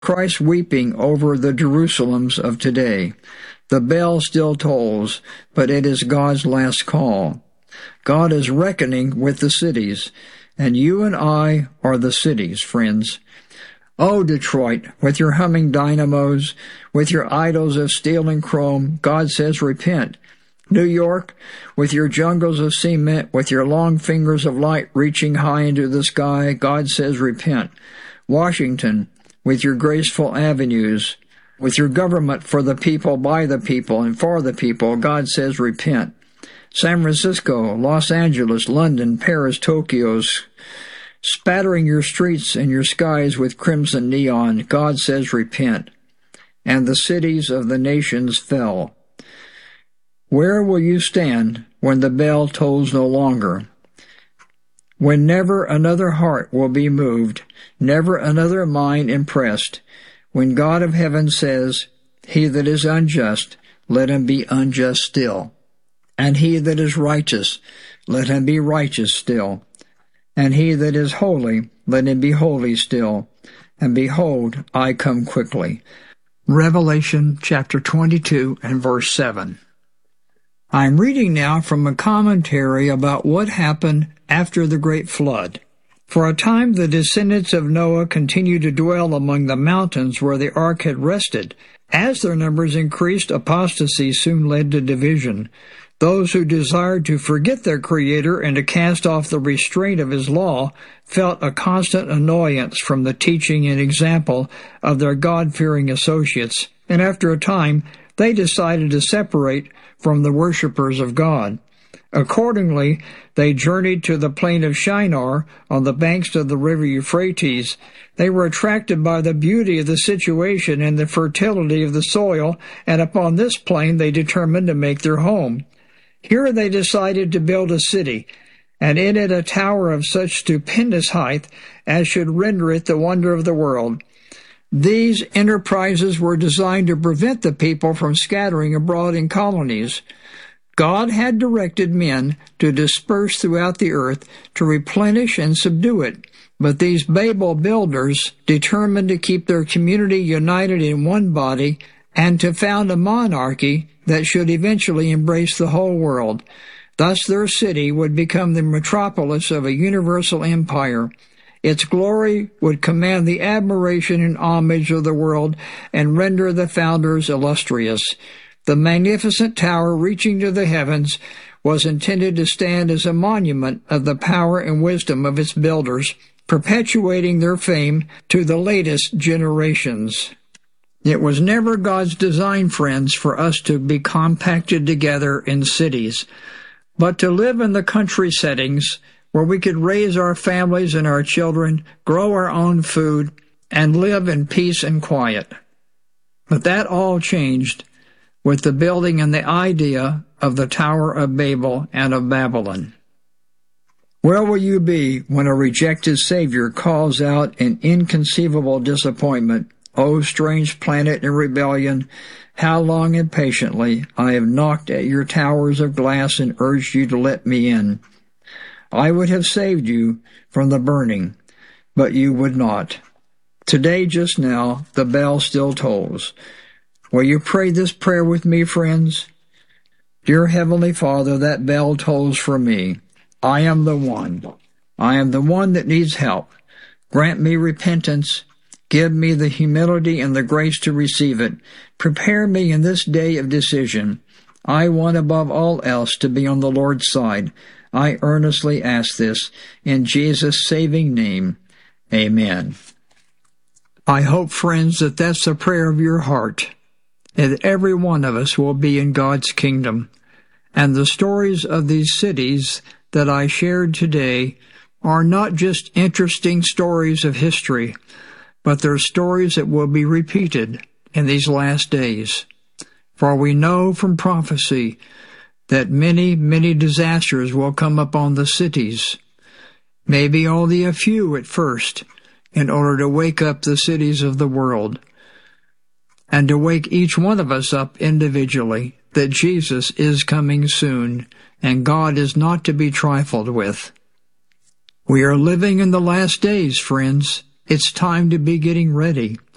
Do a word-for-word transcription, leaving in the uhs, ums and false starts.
Christ weeping over the Jerusalems of today. The bell still tolls, but it is God's last call. God is reckoning with the cities, and you and I are the cities, friends. Oh, Detroit, with your humming dynamos, with your idols of steel and chrome, God says repent. New York, with your jungles of cement, with your long fingers of light reaching high into the sky, God says repent. Washington, with your graceful avenues, with your government for the people, by the people, and for the people, God says repent. San Francisco, Los Angeles, London, Paris, Tokyo, spattering your streets and your skies with crimson neon, God says repent. And the cities of the nations fell. Where will you stand when the bell tolls no longer? When never another heart will be moved, never another mind impressed, when God of heaven says, he that is unjust, let him be unjust still. And he that is righteous, let him be righteous still. And he that is holy, let him be holy still. And behold, I come quickly. Revelation chapter twenty-two and verse seven. I'm reading now from a commentary about what happened after the great flood. For a time the descendants of Noah continued to dwell among the mountains where the ark had rested. As their numbers increased, apostasy soon led to division. Those who desired to forget their Creator and to cast off the restraint of His law felt a constant annoyance from the teaching and example of their God-fearing associates, and after a time they decided to separate from the worshippers of God. Accordingly, they journeyed to the plain of Shinar on the banks of the river Euphrates. They were attracted by the beauty of the situation and the fertility of the soil, and upon this plain they determined to make their home. Here they decided to build a city, and in it a tower of such stupendous height as should render it the wonder of the world. These enterprises were designed to prevent the people from scattering abroad in colonies. God had directed men to disperse throughout the earth to replenish and subdue it, but these Babel builders determined to keep their community united in one body and to found a monarchy that should eventually embrace the whole world. Thus their city would become the metropolis of a universal empire. Its glory would command the admiration and homage of the world and render the founders illustrious. The magnificent tower reaching to the heavens was intended to stand as a monument of the power and wisdom of its builders, perpetuating their fame to the latest generations. It was never God's design, friends, for us to be compacted together in cities, but to live in the country settings where we could raise our families and our children, grow our own food, and live in peace and quiet. But that all changed with the building and the idea of the Tower of Babel and of Babylon. Where will you be when a rejected Savior calls out in inconceivable disappointment, O strange planet in rebellion, how long and patiently I have knocked at your towers of glass and urged you to let me in. I would have saved you from the burning, but you would not. Today, just now, the bell still tolls. Will you pray this prayer with me, friends? Dear Heavenly Father, that bell tolls for me. I am the one. I am the one that needs help. Grant me repentance. Give me the humility and the grace to receive it. Prepare me in this day of decision. I want above all else to be on the Lord's side. I earnestly ask this in Jesus' saving name. Amen. I hope, friends, that that's the prayer of your heart, that every one of us will be in God's kingdom. And the stories of these cities that I shared today are not just interesting stories of history, but they're stories that will be repeated in these last days. For we know from prophecy that many, many disasters will come upon the cities, maybe only a few at first, in order to wake up the cities of the world, and to wake each one of us up individually that Jesus is coming soon, and God is not to be trifled with. We are living in the last days, friends. It's time to be getting ready.